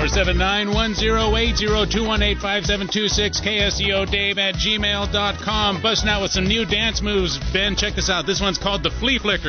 479-1080-218-5726, KSEO-Dave@gmail.com. Busting out with some new dance moves. Ben, check this out. This one's called the Flea Flicker.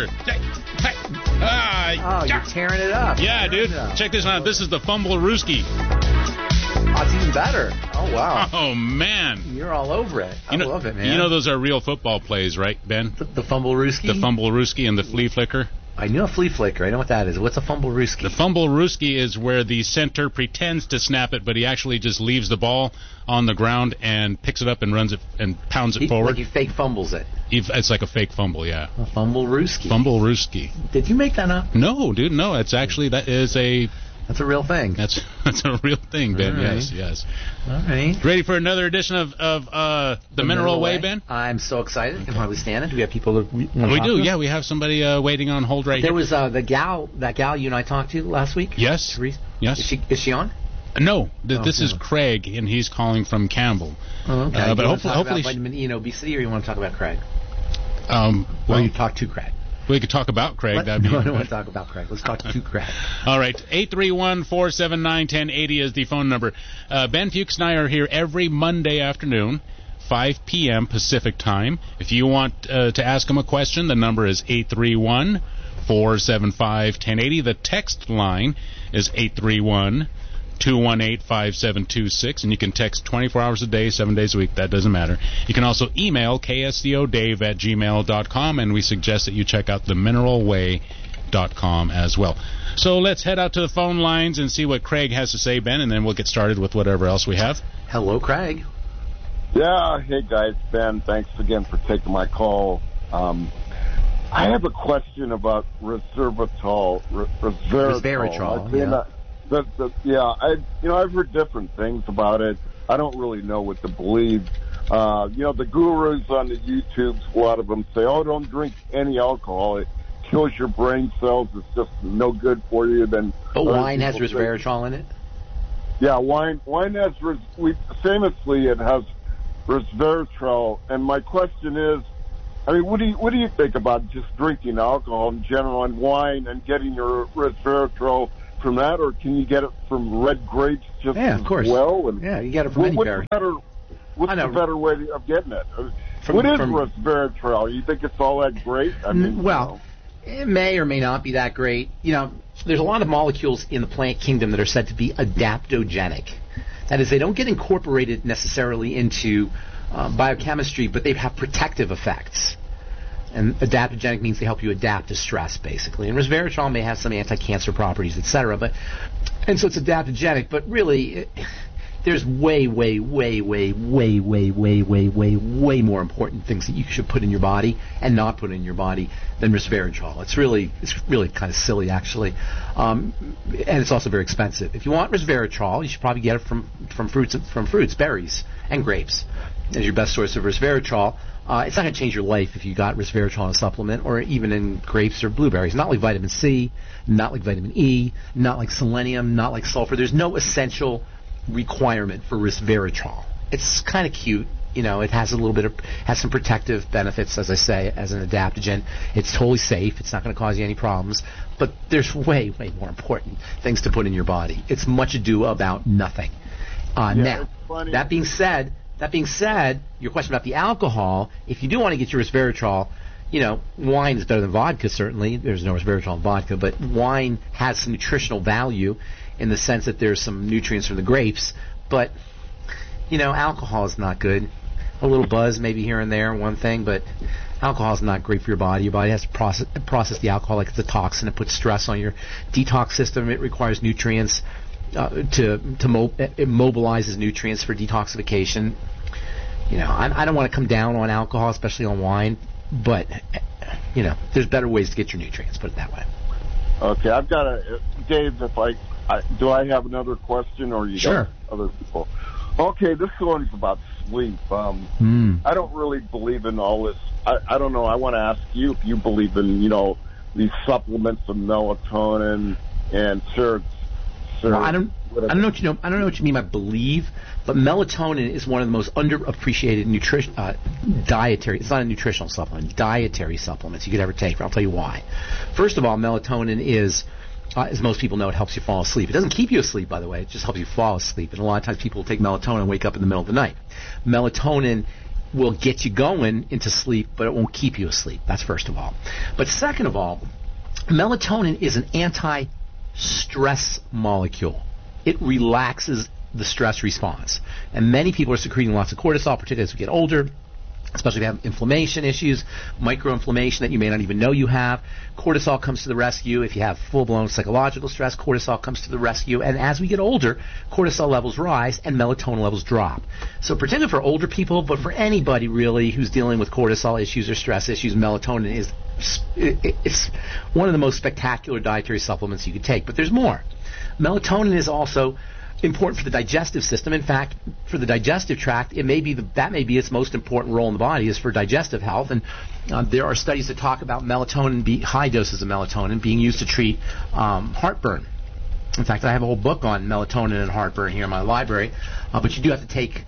You're tearing it up. Yeah, dude. Check this one out. This is the Fumble-Rooski. Oh, it's even better. Oh, wow. Oh, man. You're all over it. I love it, man. You know those are real football plays, right, Ben? The Fumble-Rooski? The Fumble-Rooski and the Flea Flicker. I know a flea flicker. I know what that is. What's a Fumble-Rooski? The Fumble-Rooski is where the center pretends to snap it, but he actually just leaves the ball on the ground and picks it up and runs it and pounds it forward. Like he fake fumbles it. It's like a fake fumble, yeah. A Fumble-Rooski. Fumble-Rooski. Did you make that up? No, dude, no. It's actually, that's a real thing. That's a real thing, Ben. Right. Yes. All right. Ready for another edition of the Mineral Way, Ben? I'm so excited. I can hardly stand it. Do we have people that we do. Yeah, we have somebody waiting on hold right here. There was that gal you and I talked to last week. Yes. Therese? Yes. Is she on? No. This is Craig, and he's calling from Campbell. Oh, okay. But hopefully, about vitamin E and obesity, or you want to talk about Craig? Well, you talk to Craig. We could talk about Craig. No, I don't want to talk about Craig. Let's talk to Craig. All right. 831-479-1080 is the phone number. Ben Fuchs and I are here every Monday afternoon, 5 p.m. Pacific time. If you want to ask him a question, the number is 831-475-1080. The text line is 831-218-5726, and you can text 24 hours a day, 7 days a week. That doesn't matter. You can also email kscodave@gmail.com, and we suggest that you check out themineralway.com as well. So let's head out to the phone lines and see what Craig has to say, Ben, and then we'll get started with whatever else we have. Hello, Craig. Yeah, hey guys, Ben, thanks again for taking my call. I have a question about resveratrol. Resveratrol, I've heard different things about it. I don't really know what to believe. The gurus on the YouTubes, a lot of them say, don't drink any alcohol. It kills your brain cells. It's just no good for you. But wine has resveratrol in it? Yeah, wine has, famously it has resveratrol. And my question is, what do you think about just drinking alcohol in general and wine and getting your resveratrol from that, or can you get it from red grapes just of course. well? And you get it from any berry. What's the better way of getting it? What is resveratrol? You think it's all that great? It may or may not be that great. There's a lot of molecules in the plant kingdom that are said to be adaptogenic. That is, they don't get incorporated necessarily into biochemistry, but they have protective effects. And adaptogenic means they help you adapt to stress, basically. And resveratrol may have some anti-cancer properties, etc. And so it's adaptogenic, but really, there's way more important things that you should put in your body and not put in your body than resveratrol. It's really kind of silly, actually. And it's also very expensive. If you want resveratrol, you should probably get it from fruits, berries, and grapes as your best source of resveratrol. It's not going to change your life if you got resveratrol in a supplement or even in grapes or blueberries. Not like vitamin C, not like vitamin E, not like selenium, not like sulfur. There's no essential requirement for resveratrol. It's kind of cute. It has has some protective benefits, as I say, as an adaptogen. It's totally safe. It's not going to cause you any problems. But there's way more important things to put in your body. It's much ado about nothing. Now, that being said, your question about the alcohol, if you do want to get your resveratrol, wine is better than vodka, certainly. There's no resveratrol in vodka, but wine has some nutritional value in the sense that there's some nutrients from the grapes. But, alcohol is not good. A little buzz maybe here and there, one thing, but alcohol is not great for your body. Your body has to process the alcohol like it's a toxin. It puts stress on your detox system. It requires nutrients. It mobilizes nutrients for detoxification. I don't want to come down on alcohol, especially on wine, but there's better ways to get your nutrients. Put it that way. Okay, I've got Dave. Do I have another question, or you got other people? Okay, this one's about sleep. I don't really believe in all this. I don't know. I want to ask you if you believe in these supplements of melatonin and I don't know what you mean by believe, but melatonin is one of the most underappreciated dietary. It's not a nutritional supplement. Dietary supplements you could ever take. I'll tell you why. First of all, melatonin is as most people know, it helps you fall asleep. It doesn't keep you asleep, by the way. It just helps you fall asleep. And a lot of times people take melatonin and wake up in the middle of the night. Melatonin will get you going into sleep, but it won't keep you asleep. That's first of all. But second of all, melatonin is an anti-stress molecule. It relaxes the stress response. And many people are secreting lots of cortisol, particularly as we get older, especially if you have inflammation issues, microinflammation that you may not even know you have. Cortisol comes to the rescue. If you have full-blown psychological stress, cortisol comes to the rescue. And as we get older, cortisol levels rise and melatonin levels drop. So particularly for older people, but for anybody really who's dealing with cortisol issues or stress issues, melatonin is it's one of the most spectacular dietary supplements you could take. But there's more. Melatonin is also important for the digestive system. In fact, for the digestive tract, that may be its most important role in the body is for digestive health. And there are studies that talk about melatonin, high doses of melatonin, being used to treat heartburn. In fact, I have a whole book on melatonin and heartburn here in my library. But you do have to take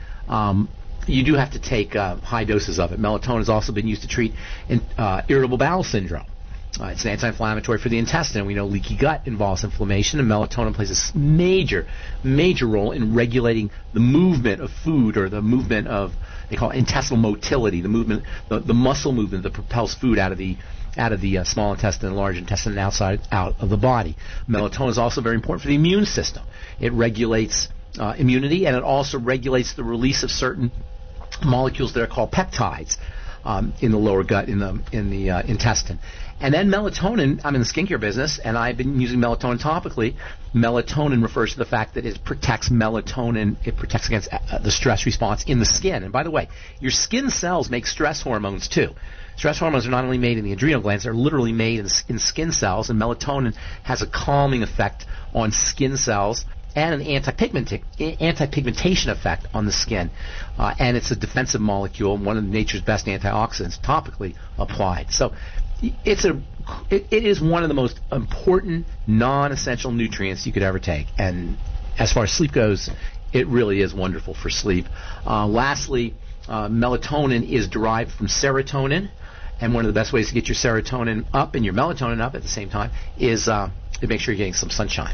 high doses of it. Melatonin has also been used to treat irritable bowel syndrome. It's an anti-inflammatory for the intestine. We know leaky gut involves inflammation, and melatonin plays a major role in regulating the movement of food, or the movement of, they call it intestinal motility, the movement, the muscle movement that propels food out of the small intestine and large intestine and out of the body. Melatonin is also very important for the immune system. It regulates immunity, and it also regulates the release of certain molecules that are called peptides in the lower gut, in the intestine. And then melatonin, I'm in the skincare business, and I've been using melatonin topically. Melatonin refers to the fact that it protects against the stress response in the skin. And by the way, your skin cells make stress hormones too. Stress hormones are not only made in the adrenal glands, they're literally made in skin cells, and melatonin has a calming effect on skin cells and an anti-pigmentation effect on the skin. And it's a defensive molecule, one of nature's best antioxidants, topically applied. So it is one of the most important non-essential nutrients you could ever take. And as far as sleep goes, it really is wonderful for sleep. Lastly, melatonin is derived from serotonin. And one of the best ways to get your serotonin up and your melatonin up at the same time is to make sure you're getting some sunshine.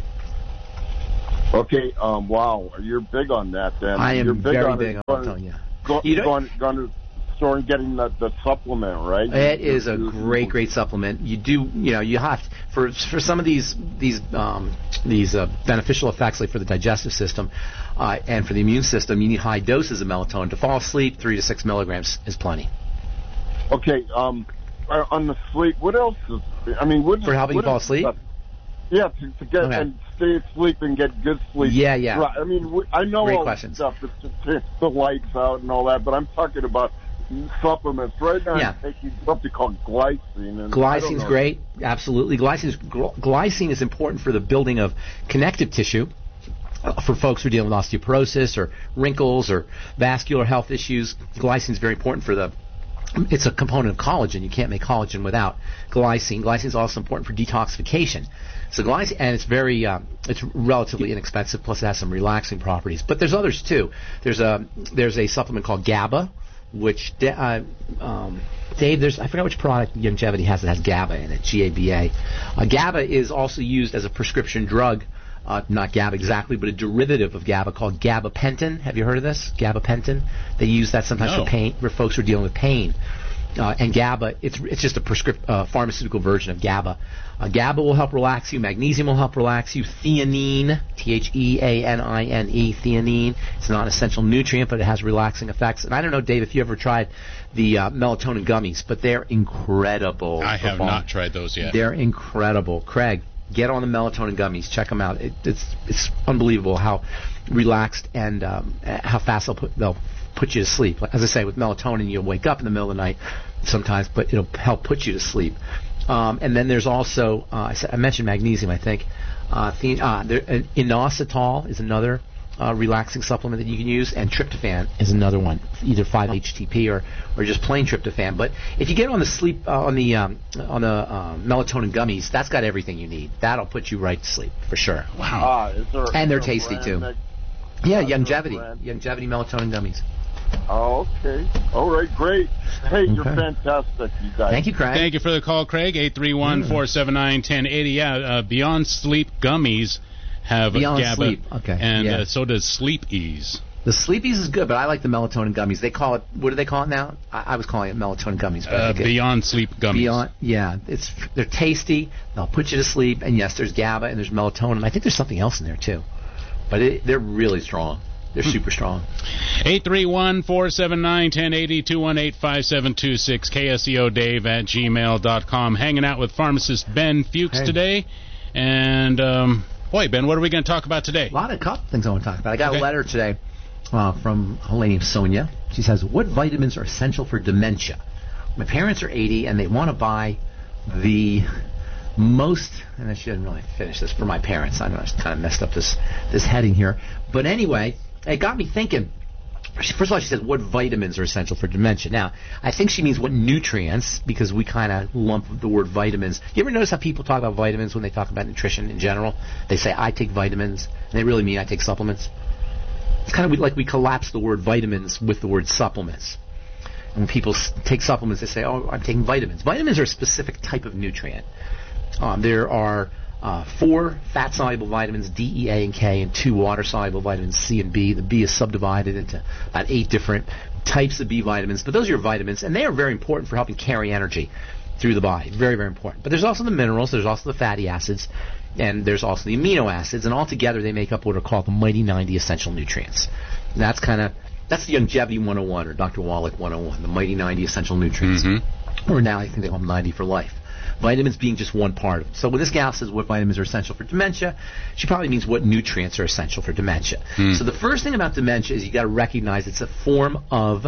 Okay, wow, you're big on that then. I am very big on melatonin, yeah. Going to store and getting the supplement, right? It is a great supplement. You have to, for some of these beneficial effects, like for the digestive system and for the immune system, you need high doses of melatonin. To fall asleep, 3 to 6 milligrams is plenty. Okay, on the sleep, what else is? For helping you fall asleep? Yeah, to get and stay asleep and get good sleep. Yeah. Right. I know great all questions. This stuff. It's to the lights out and all that, but I'm talking about supplements. Right now I'm taking something called glycine. Glycine's great. Absolutely. Glycine is important for the building of connective tissue. For folks who are dealing with osteoporosis or wrinkles or vascular health issues, glycine is very important it's a component of collagen. You can't make collagen without glycine. Glycine is also important for detoxification. So glycine, and it's it's relatively inexpensive. Plus, it has some relaxing properties. But there's others too. There's a supplement called GABA, which Dave, I forgot which product Youngevity has that has GABA in it. GABA. GABA is also used as a prescription drug. Not GABA exactly, but a derivative of GABA called gabapentin. Have you heard of this? Gabapentin. They use that sometimes for pain, for folks who are dealing with pain. And GABA, it's just a pharmaceutical version of GABA. GABA will help relax you. Magnesium will help relax you. Theanine, Theanine, theanine. It's not an essential nutrient, but it has relaxing effects. And I don't know, Dave, if you ever tried the melatonin gummies, but they're incredible. I have not tried those yet. They're incredible. Craig, get on the melatonin gummies. Check them out. It's unbelievable how relaxed and how fast they'll put you to sleep. As I say, with melatonin, you'll wake up in the middle of the night sometimes, but it'll help put you to sleep. And then there's also, I mentioned magnesium, I think. Inositol is another relaxing supplement that you can use, and tryptophan is another one, either 5-HTP or just plain tryptophan. But if you get on the melatonin gummies, that's got everything you need. That'll put you right to sleep for sure. Wow! And they're tasty too. Yeah, Youngevity melatonin gummies. Oh, okay. All right, great. Hey, you're fantastic, you guys. Thank you, Craig. Thank you for the call, Craig. 831-479-1080. Yeah, Beyond Sleep gummies have Beyond GABA. Sleep. Okay. And so does Sleep Ease. The Sleep Ease is good, but I like the melatonin gummies. They call it, what do they call it now? I was calling it melatonin gummies. Beyond Sleep gummies. They're tasty. They'll put you to sleep. And yes, there's GABA and there's melatonin. I think there's something else in there too. But they're really strong. They're super strong. 831-479-1080, 218-5726, KSEODave@gmail.com. Hanging out with pharmacist Ben Fuchs today. And, boy, Ben, what are we going to talk about today? A couple things I want to talk about. I got a letter today from a lady named Sonia. She says, what vitamins are essential for dementia? My parents are 80, and they want to buy the most, and I shouldn't really finish this for my parents. I know I kind of messed up this heading here. But anyway, it got me thinking. First of all, she said, what vitamins are essential for dementia? Now, I think she means what nutrients, because we kind of lump the word vitamins. You ever notice how people talk about vitamins when they talk about nutrition in general? They say, I take vitamins, and they really mean I take supplements. It's kind of like we collapse the word vitamins with the word supplements. And when people take supplements, they say, oh, I'm taking vitamins. Vitamins are a specific type of nutrient. There are 4 fat-soluble vitamins, D, E, A, and K, and 2 water-soluble vitamins, C and B. The B is subdivided into about 8 different types of B vitamins. But those are your vitamins, and they are very important for helping carry energy through the body. Very, very important. But there's also the minerals, there's also the fatty acids, and there's also the amino acids, and altogether they make up what are called the Mighty 90 essential nutrients. And that's the Longevity 101, or Dr. Wallach 101, the Mighty 90 essential nutrients. Mm-hmm. Or now I think they call them 90 for life. Vitamins being just one part of it. So when this gal says what vitamins are essential for dementia, she probably means what nutrients are essential for dementia. So the first thing about dementia is you got to recognize it's a form of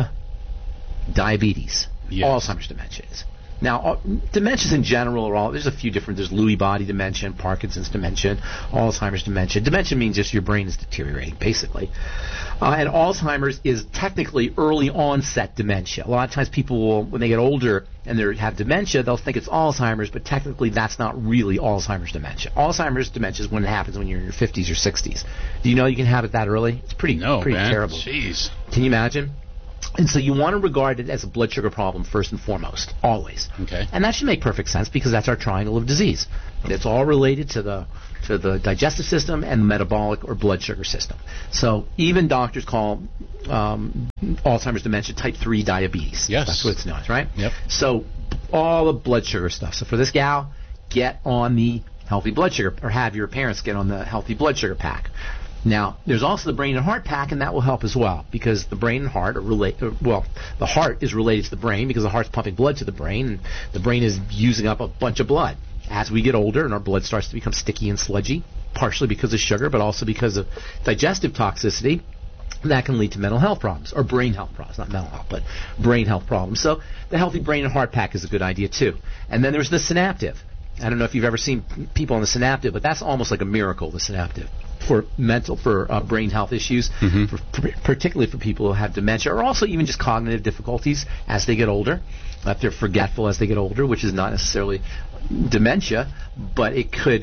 diabetes. Yes. Alzheimer's dementia is. Now, dementias in general there's a few different, there's Lewy body dementia, Parkinson's dementia, Alzheimer's dementia. Dementia means just your brain is deteriorating, basically. And Alzheimer's is technically early onset dementia. A lot of times people will, when they get older and they have dementia, they'll think it's Alzheimer's, but technically that's not really Alzheimer's dementia. Alzheimer's dementia is when it happens when you're in your 50s or 60s. Do you know you can have it that early? It's pretty terrible. Jeez. Can you imagine? And so you want to regard it as a blood sugar problem first and foremost, always. Okay. And that should make perfect sense because that's our triangle of disease. It's all related to the digestive system and the metabolic or blood sugar system. So even doctors call Alzheimer's dementia type 3 diabetes. Yes. That's what it's known as, right? Yep. So all the blood sugar stuff. So for this gal, get on the healthy blood sugar, or have your parents get on the healthy blood sugar pack. Now, there's also the brain and heart pack, and that will help as well, because the brain and heart are related. Well, the heart is related to the brain because the heart's pumping blood to the brain, and the brain is using up a bunch of blood. As we get older and our blood starts to become sticky and sludgy, partially because of sugar, but also because of digestive toxicity, that can lead to mental health problems, or brain health problems, not mental health, but brain health problems. So the healthy brain and heart pack is a good idea, too. And then there's the Synaptive. I don't know if you've ever seen people on the Synaptive, but that's almost like a miracle, the Synaptive. For brain health issues, particularly for people who have dementia, or also even just cognitive difficulties as they get older. If they're forgetful as they get older, which is not necessarily dementia, but it could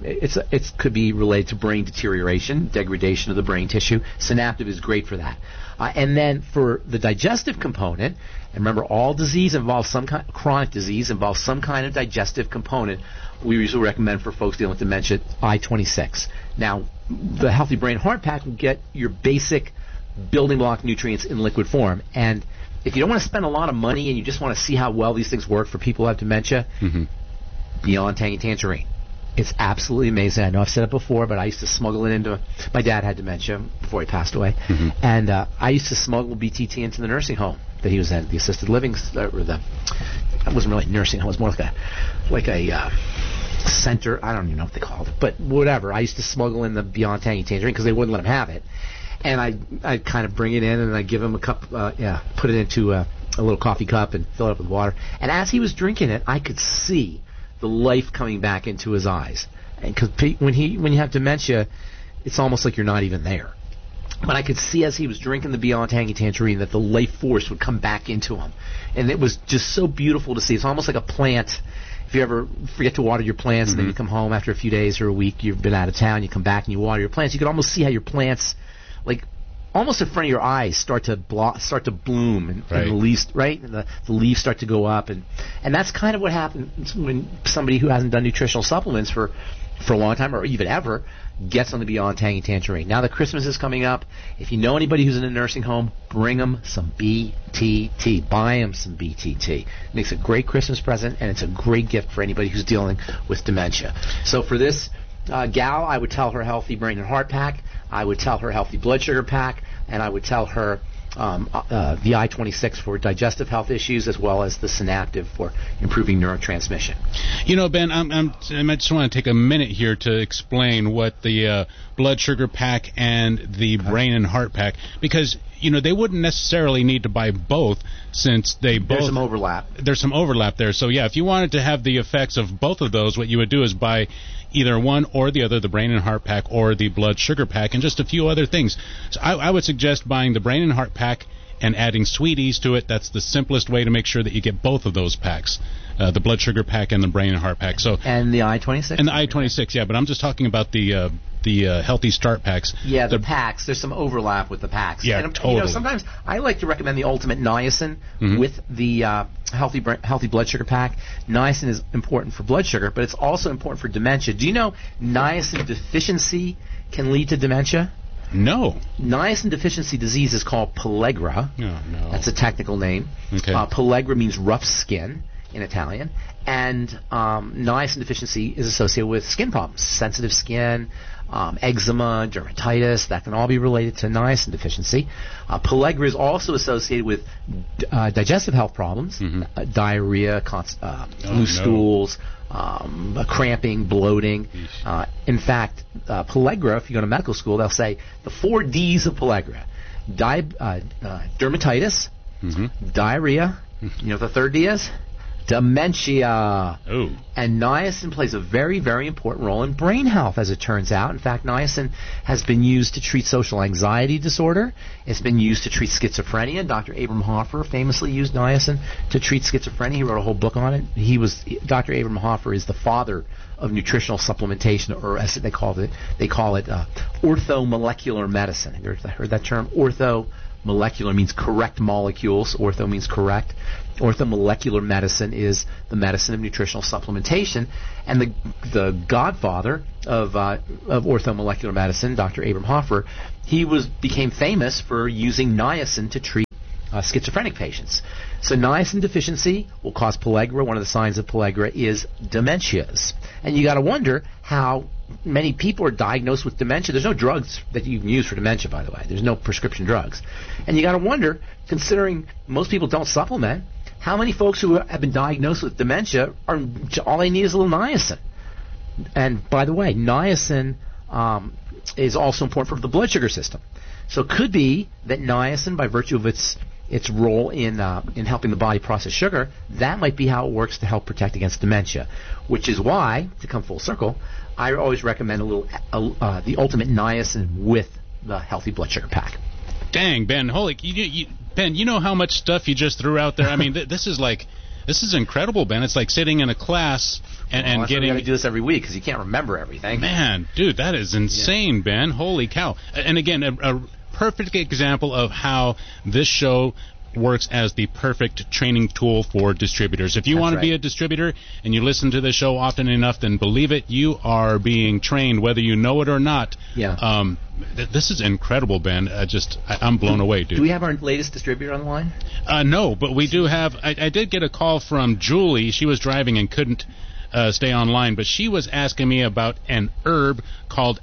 could be related to brain deterioration, degradation of the brain tissue. Synaptive is great for that. And then for the digestive component, and remember, all disease involves some kind, chronic disease involves some kind of digestive component. We usually recommend for folks dealing with dementia I-26. Now, the Healthy Brain Heart Pack will get your basic building block nutrients in liquid form. And if you don't want to spend a lot of money and you just want to see how well these things work for people who have dementia, Beyond Tangy Tangerine. It's absolutely amazing. I know I've said it before, but I used to smuggle it into... My dad had dementia before he passed away. And I used to smuggle BTT into the nursing home that he was in, the assisted living... It wasn't really nursing home. It was more like a center. I don't even know what they called it. But whatever. I used to smuggle in the Beyond Tangy Tangerine because they wouldn't let him have it. And I'd kind of bring it in and I'd give him a cup... put it into a little coffee cup and fill it up with water. And as he was drinking it, I could see the life coming back into his eyes. And because when you have dementia, it's almost like you're not even there. But I could see as he was drinking the Beyond Tangy Tangerine that the life force would come back into him. And it was just so beautiful to see. It's almost like a plant. If you ever forget to water your plants and then you come home after a few days or a week, you've been out of town, you come back and you water your plants, you can almost see how your plants, like, almost in front of your eyes start to bloom, and the leaves, and the leaves start to go up, and that's kind of what happens when somebody who hasn't done nutritional supplements for a long time or even ever gets on the Beyond Tangy Tangerine. Now that Christmas is coming up, if you know anybody who's in a nursing home, bring them some BTT. Buy them some BTT. It makes a great Christmas present, and it's a great gift for anybody who's dealing with dementia. So for this gal, I would tell her Healthy Brain and Heart Pack. I would tell her Healthy Blood Sugar Pack, and I would tell her the I-26 for digestive health issues, as well as the Synaptive for improving neurotransmission. You know, Ben, I just want to take a minute here to explain what the blood sugar pack and the brain and heart pack, because they wouldn't necessarily need to buy both, since there's some overlap. There's some overlap there. So yeah, if you wanted to have the effects of both of those, what you would do is buy either one or the other, the brain and heart pack or the blood sugar pack, and just a few other things. So I would suggest buying the brain and heart pack and adding Sweeties to it. That's the simplest way to make sure that you get both of those packs, the blood sugar pack and the brain and heart pack. And the I-26? And the I-26, yeah, but I'm just talking about the Healthy Start packs. Yeah, the packs. There's some overlap with the packs. Yeah, and, totally. Sometimes I like to recommend the Ultimate Niacin with the Healthy Blood Sugar Pack. Niacin is important for blood sugar, but it's also important for dementia. Do you know niacin deficiency can lead to dementia? No. Niacin deficiency disease is called pellagra. No. That's a technical name. Okay. Pellagra means rough skin in Italian, and niacin deficiency is associated with skin problems, sensitive skin, eczema, dermatitis. That can all be related to niacin deficiency. Pellagra is also associated with digestive health problems, diarrhea, loose stools, cramping, bloating. In fact, pellagra, if you go to medical school, they'll say the 4 Ds of pellagra: dermatitis, diarrhea. You know what the third D is? Dementia. Oh. And niacin plays a very, very important role in brain health, as it turns out. In fact, niacin has been used to treat social anxiety disorder. It's been used to treat schizophrenia. Dr. Abram Hoffer famously used niacin to treat schizophrenia. He wrote a whole book on it. Dr. Abram Hoffer is the father of nutritional supplementation, or as they call it orthomolecular medicine. Have you heard that term? Orthomolecular means correct molecules. Ortho means correct. Orthomolecular medicine is the medicine of nutritional supplementation, and the godfather of orthomolecular medicine, Dr. Abram Hoffer, became famous for using niacin to treat schizophrenic patients. So niacin deficiency will cause pellagra. One of the signs of pellagra is dementias, and you got to wonder how many people are diagnosed with dementia. There's no drugs that you can use for dementia, by the way. There's no prescription drugs, and you got to wonder, considering most people don't supplement, how many folks who have been diagnosed with dementia all they need is a little niacin. And by the way, niacin is also important for the blood sugar system. So it could be that niacin, by virtue of its role in helping the body process sugar, that might be how it works to help protect against dementia. Which is why, to come full circle, I always recommend the Ultimate Niacin with the Healthy Blood Sugar Pack. Dang, Ben, Ben, you know how much stuff you just threw out there? I mean, this is incredible, Ben. It's like sitting in a class and getting... You got to do this every week because you can't remember everything. Man, dude, that is insane, Ben. Holy cow. And again, a perfect example of how this show works as the perfect training tool for distributors. If you want to be a distributor and you listen to the show often enough, then believe it, you are being trained, whether you know it or not. Yeah. This is incredible, Ben. I'm blown away, dude. Do we have our latest distributor on the line? No, but we do have... I did get a call from Julie. She was driving and couldn't stay online, but she was asking me about an herb called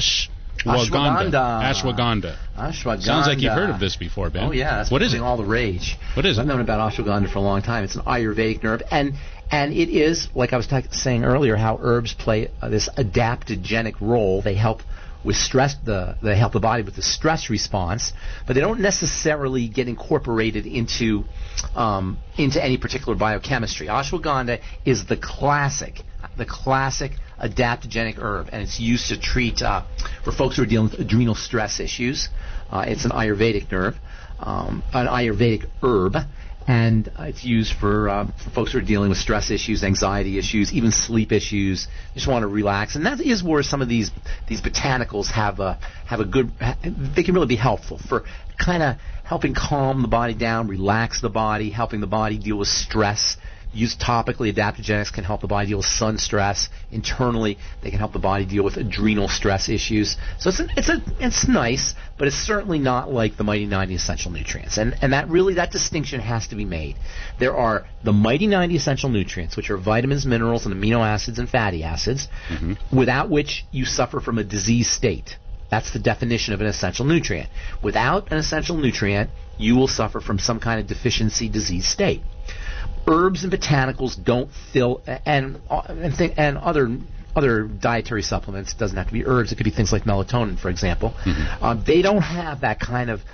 Ashwagandha. Sounds like you've heard of this before, Ben. Oh, yeah. That's what is it? All the rage. What is it? I've known about ashwagandha for a long time. It's an Ayurvedic herb. And it is, like I was saying earlier, how herbs play this adaptogenic role. They help with stress. They help the body with the stress response, but they don't necessarily get incorporated into any particular biochemistry. Ashwagandha is the classic adaptogenic herb, and it's used to treat for folks who are dealing with adrenal stress issues. It's an Ayurvedic herb, And it's used for folks who are dealing with stress issues, anxiety issues, even sleep issues. Just want to relax, and that is where some of these botanicals have a good. They can really be helpful for kind of helping calm the body down, relax the body, helping the body deal with stress. Used topically, adaptogenics can help the body deal with sun stress. Internally, they can help the body deal with adrenal stress issues. So it's nice, but it's certainly not like the Mighty 90 Essential Nutrients. And that distinction has to be made. There are the Mighty 90 Essential Nutrients, which are vitamins, minerals, and amino acids and fatty acids, without which you suffer from a disease state. That's the definition of an essential nutrient. Without an essential nutrient, you will suffer from some kind of deficiency disease state. Herbs and botanicals don't fill, and other dietary supplements. It doesn't have to be herbs. It could be things like melatonin, for example. They don't have that kind of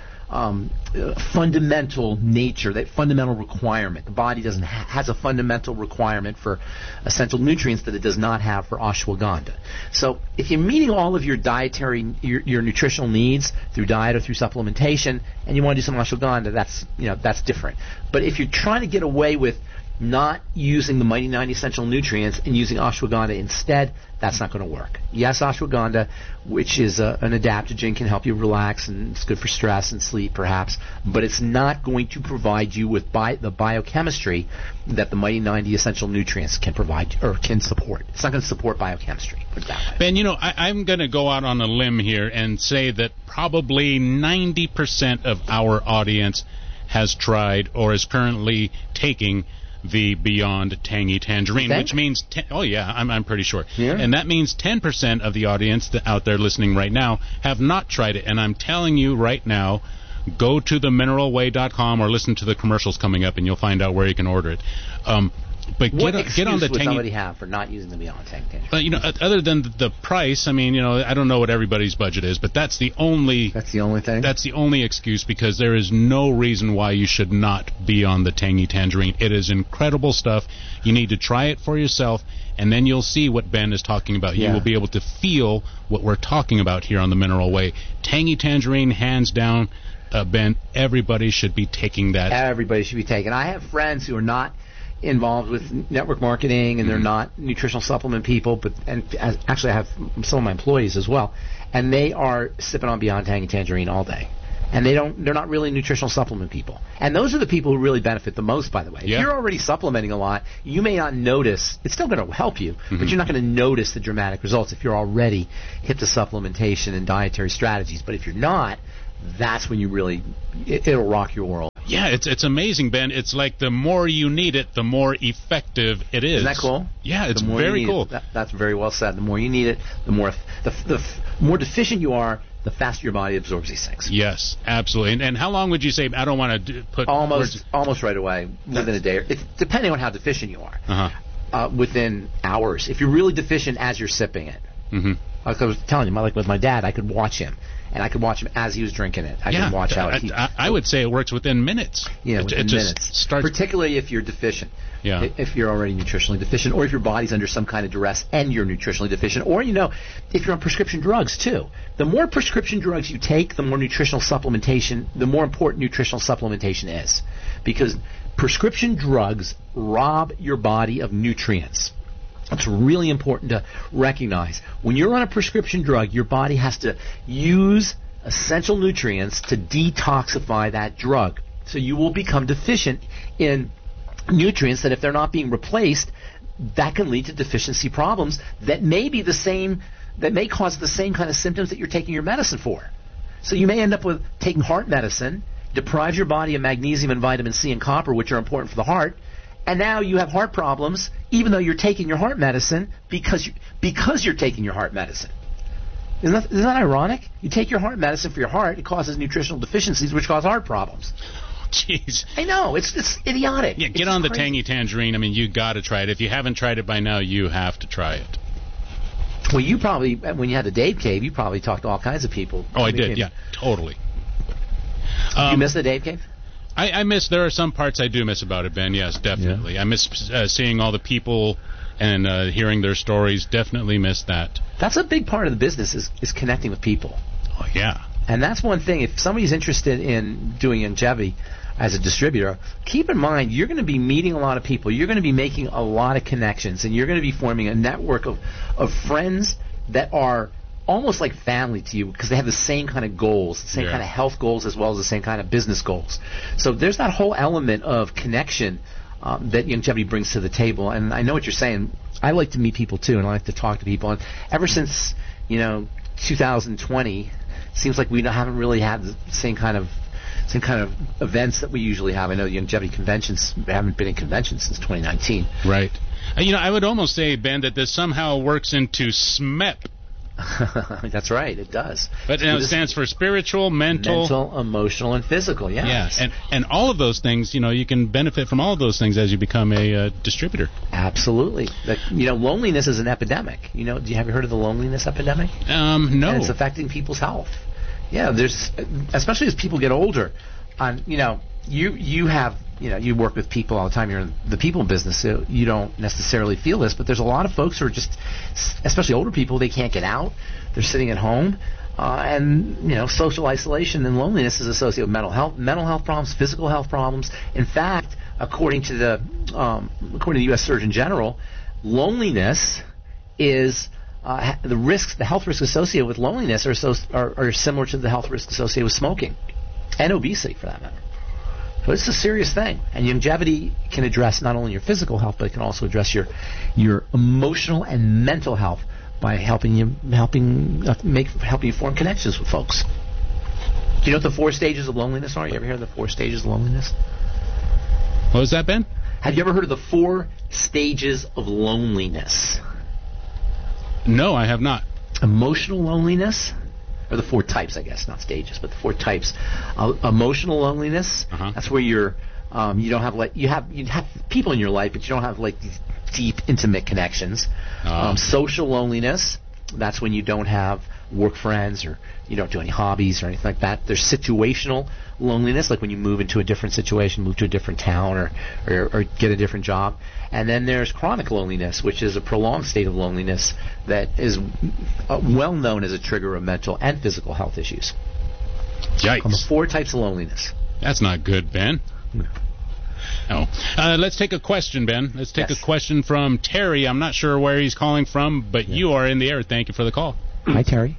fundamental nature, that fundamental requirement. The body has a fundamental requirement for essential nutrients that it does not have for ashwagandha. So if you're meeting all of your dietary, your nutritional needs through diet or through supplementation, and you want to do some ashwagandha, that's different. But if you're trying to get away with not using the Mighty 90 Essential Nutrients and using ashwagandha instead, that's not going to work. Yes, ashwagandha, which is an adaptogen, can help you relax, and it's good for stress and sleep perhaps, but it's not going to provide you with the biochemistry that the Mighty 90 Essential Nutrients can provide or can support. It's not going to support biochemistry, put it that way. Ben, I'm going to go out on a limb here and say that probably 90% of our audience has tried or is currently taking the Beyond Tangy Tangerine, which means I'm pretty sure. Yeah. And that means 10% of the audience out there listening right now have not tried it. And I'm telling you right now, go to themineralway.com or listen to the commercials coming up, and you'll find out where you can order it. But what excuse would somebody have for not using the Beyond Tangy Tangerine? Other than the price, I don't know what everybody's budget is, but that's the only thing. That's the only excuse, because there is no reason why you should not be on the Tangy Tangerine. It is incredible stuff. You need to try it for yourself, and then you'll see what Ben is talking about. You will be able to feel what we're talking about here on the Mineral Way. Tangy Tangerine, hands down. Ben, everybody should be taking that. Everybody should be taking. I have friends who are not involved with network marketing, and they're not nutritional supplement people, actually I have some of my employees as well, and they are sipping on Beyond Tangy Tangerine all day. And they're not really nutritional supplement people. And those are the people who really benefit the most, by the way. Yeah. If you're already supplementing a lot, you may not notice. It's still going to help you, but you're not going to notice the dramatic results if you're already hip to supplementation and dietary strategies. But if you're not, that's when you really, it'll rock your world. Yeah, it's amazing, Ben. It's like the more you need it, the more effective it is. Isn't that cool? Yeah, it's very cool. That's very well said. The more you need it, the more the more deficient you are, the faster your body absorbs these things. Yes, absolutely. And how long would you say? I don't want to put almost right away, within a day, depending on how deficient you are. Within hours, if you're really deficient as you're sipping it. Like I was telling you, like with my dad, I could watch him. And I could watch him as he was drinking it. I could watch how he... I would say it works within minutes. Yeah, within minutes. Particularly if you're deficient. Yeah. If you're already nutritionally deficient, or if your body's under some kind of duress and you're nutritionally deficient, or, if you're on prescription drugs, too. The more prescription drugs you take, the more the more important nutritional supplementation is. Because prescription drugs rob your body of nutrients. It's really important to recognize. When you're on a prescription drug, your body has to use essential nutrients to detoxify that drug. So you will become deficient in nutrients that, if they're not being replaced, that can lead to deficiency problems that may cause the same kind of symptoms that you're taking your medicine for. So you may end up with taking heart medicine, deprives your body of magnesium and vitamin C and copper, which are important for the heart, and now you have heart problems, even though you're taking your heart medicine because you're taking your heart medicine. Isn't that ironic? You take your heart medicine for your heart, it causes nutritional deficiencies, which cause heart problems. Jeez. I know, it's idiotic. Yeah, get on the Tangy Tangerine. You got to try it. If you haven't tried it by now, you have to try it. Well, you probably, when you had the Dave Cave, you probably talked to all kinds of people. Oh, I did, yeah, totally. You miss the Dave Cave? I miss. There are some parts I do miss about it, Ben. Yes, definitely. Yeah. I miss seeing all the people and hearing their stories. Definitely miss that. That's a big part of the business is connecting with people. Oh yeah. And that's one thing. If somebody's interested in doing Youngevity as a distributor, keep in mind you're going to be meeting a lot of people. You're going to be making a lot of connections, and you're going to be forming a network of friends that are almost like family to you because they have the same kind of goals, the same kind of health goals as well as the same kind of business goals. So there's that whole element of connection that Youngevity brings to the table. And I know what you're saying. I like to meet people too, and I like to talk to people. And ever since 2020, seems like we haven't really had the same kind of events that we usually have. I know the Youngevity conventions haven't been in conventions since 2019. Right. I would almost say, Ben, that this somehow works into SMEP. That's right, it does. But it stands for spiritual, mental, emotional, and physical. Yes. Yeah, and all of those things, you can benefit from all of those things as you become a distributor. Absolutely. Loneliness is an epidemic. Have you heard of the loneliness epidemic? No. And it's affecting people's health. Yeah, especially as people get older. You work with people all the time. You're in the people business, so you don't necessarily feel this, but there's a lot of folks who are just, especially older people, they can't get out. They're sitting at home, and social isolation and loneliness is associated with mental health problems, physical health problems. In fact, according to the U.S. Surgeon General, loneliness is the health risks associated with loneliness are similar to the health risks associated with smoking and obesity, for that matter. So it's a serious thing, and Youngevity can address not only your physical health, but it can also address your emotional and mental health by helping you form connections with folks. Do you know what the 4 stages of loneliness are? You ever hear of the 4 stages of loneliness? What was that, Ben? Have you ever heard of the 4 stages of loneliness? No, I have not. Emotional loneliness. Or the 4 types, I guess, not stages, but the 4 types. Emotional loneliness. That's where you don't have you have people in your life, but you don't have these deep, intimate connections. Social loneliness. That's when you don't have work friends or you don't do any hobbies or anything like that. There's situational loneliness, like when you move into a different situation, move to a different town or get a different job. And then there's chronic loneliness, which is a prolonged state of loneliness that is well known as a trigger of mental and physical health issues. Yikes. The 4 types of loneliness. That's not good, Ben. No. Let's take a question, Ben. Let's take a question from Terry. I'm not sure where he's calling from, but you are in the air. Thank you for the call. Hi, Terry.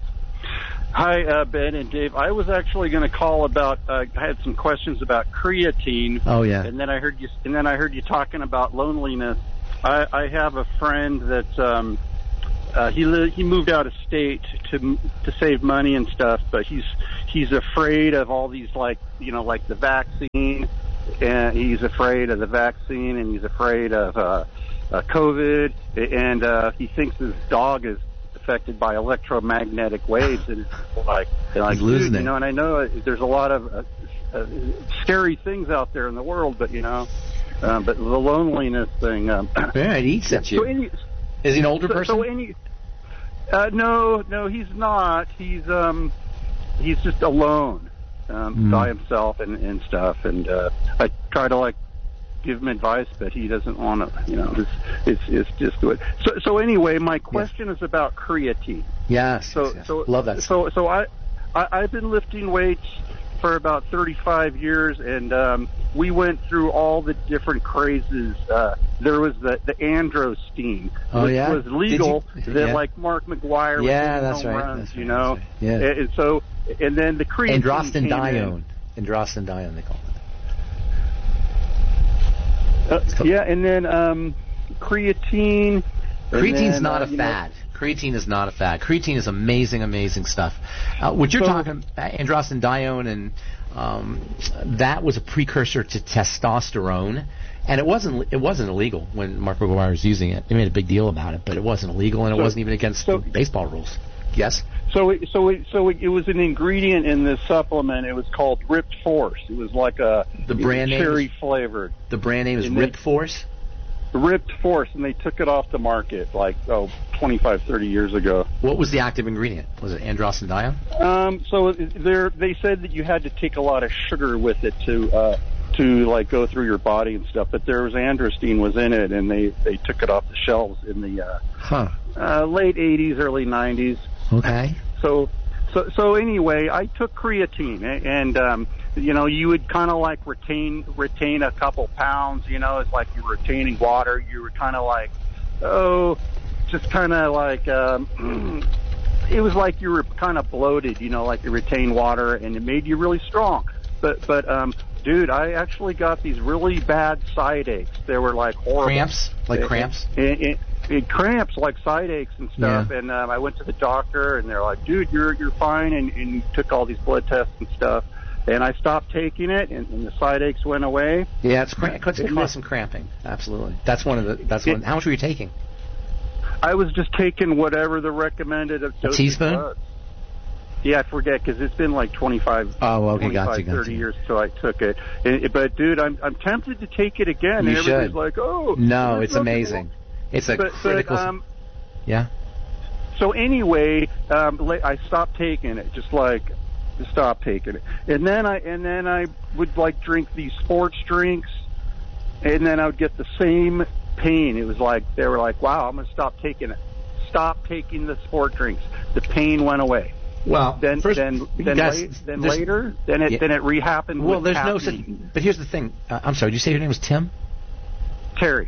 Hi, Ben and Dave. I was actually going to call about. I had some questions about creatine. Oh yeah. And then I heard you talking about loneliness. I have a friend that he moved out of state to save money and stuff, but he's afraid of all these like the vaccine, and he's afraid of the vaccine, and he's afraid of COVID, and he thinks his dog is affected by electromagnetic waves, and it's like losing it. And I know there's a lot of scary things out there in the world, but but the loneliness thing. It eats at you. Is he an older person? No, he's not. He's just alone by himself and stuff. And I try to give him advice, but he doesn't want to. It's just good. So anyway, my question is about creatine. Yes. So love that. So I've been lifting weights for about 35 years, and we went through all the different crazes. There was the androstenedione, which was legal. Like Mark McGwire. That's right. Runs, that's right. Yeah. And then the creatine. Androstenedione, they call it. And then creatine. Creatine's not a fad. Creatine is not a fad. Creatine is amazing stuff. What you're talking, androstenedione, and that was a precursor to testosterone, and it wasn't illegal when Mark McGwire was using it. They made a big deal about it, but it wasn't illegal, and it wasn't even against baseball rules. Yes. So it was an ingredient in this supplement. It was called Ripped Force. It was like cherry flavored. The brand name is Ripped Force? Ripped Force, and they took it off the market 25, 30 years ago. What was the active ingredient? Was it androstenedione? So they said that you had to take a lot of sugar with it to go through your body and stuff, but there was androstenedione was in it, and they took it off the shelves in the late 80s, early 90s. Okay. So So anyway, I took creatine, and you would kind of like retain a couple pounds. It's like you're retaining water. You were kind of like, just kind of like it was like you were kind of bloated. Like you retain water, and it made you really strong. But dude, I actually got these really bad side aches. They were like horrible. Cramps? Like cramps? Cramps, like side aches and stuff. Yeah. And I went to the doctor, and they're like, dude, you're fine. And took all these blood tests and stuff. And I stopped taking it, and the side aches went away. Yeah, it can cause some cramping. Absolutely. That's one. How much were you taking? I was just taking whatever the recommended dosage teaspoon was. Yeah, I forget, because it's been like 25, 30 years till I took it. But, dude, I'm tempted to take it again. You and everybody's like, No, it's amazing. It's a critical... Yeah? So anyway, I stopped taking it, just stopped taking it. And then I would, like, drink these sports drinks, and then I would get the same pain. It was like, they were like, wow, I'm going to stop taking it. Stop taking the sport drinks. The pain went away. Well, then later it re-happened. Well, there's no such. But here's the thing. I'm sorry. Did you say your name was Tim? Terry.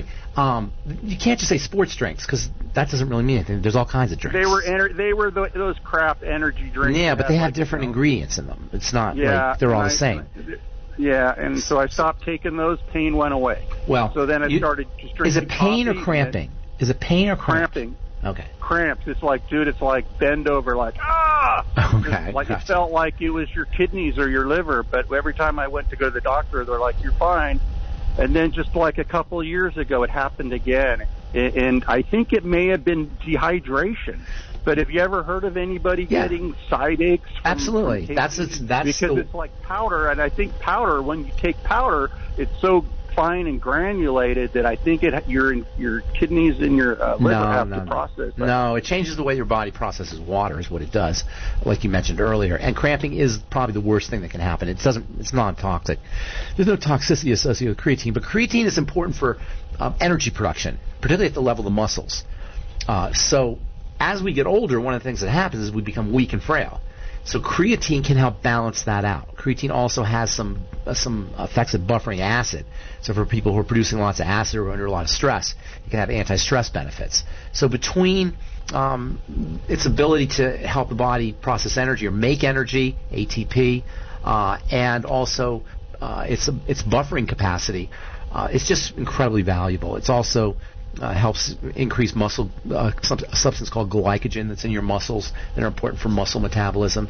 You can't just say sports drinks, because that doesn't really mean anything. There's all kinds of drinks. They were those crap energy drinks. Yeah, but they have different ingredients in them. It's not like they're all the same. Yeah, and so I stopped taking those. Pain went away. Well, so then I started just drinking. Is it pain or cramping? Is it pain or cramping? Okay. Cramps. It's like, dude, it's like bend over, like, Okay. Like It felt like it was your kidneys or your liver, but every time I went to go to the doctor, they're like, you're fine. And then just like a couple of years ago, it happened again. And I think it may have been dehydration. But have you ever heard of anybody getting side aches? Absolutely. That's because it's like powder, and I think powder, when you take powder, it's so fine and granulated that I think your kidneys and your liver have to process that. No, it changes the way your body processes water is what it does, like you mentioned earlier. And cramping is probably the worst thing that can happen. It's non-toxic. There's no toxicity associated with creatine, but creatine is important for energy production, particularly at the level of the muscles. So as we get older, one of the things that happens is we become weak and frail. So creatine can help balance that out. Creatine also has some effects of buffering acid. So for people who are producing lots of acid or under a lot of stress, it can have anti-stress benefits. So between its ability to help the body process energy or make energy, ATP, and also its buffering capacity, it's just incredibly valuable. It's also helps increase muscle, a substance called glycogen that's in your muscles that are important for muscle metabolism.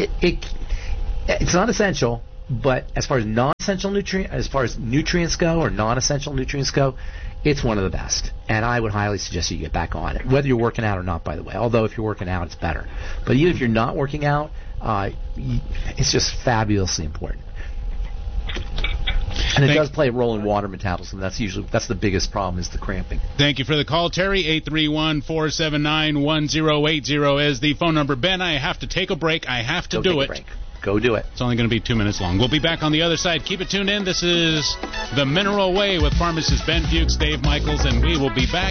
It's not essential, but as far as nutrients go or non-essential nutrients go, it's one of the best. And I would highly suggest you get back on it, whether you're working out or not, by the way. Although if you're working out, it's better. But even if you're not working out, it's just fabulously important. And it does play a role in water metabolism. That's the biggest problem, is the cramping. Thank you for the call, Terry. 831-479-1080 is the phone number. Ben, I have to take a break. I have to do it. Go do it. It's only going to be 2 minutes long. We'll be back on the other side. Keep it tuned in. This is The Mineral Way with pharmacist Ben Fuchs, Dave Michaels, and we will be back.